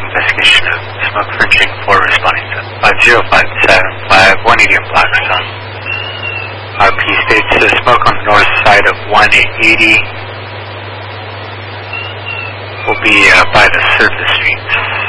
investigation of smoke fringing 4 responding to 50575 180 on Black Sun. RP states the smoke on the north side of 180 will be by the surface streets.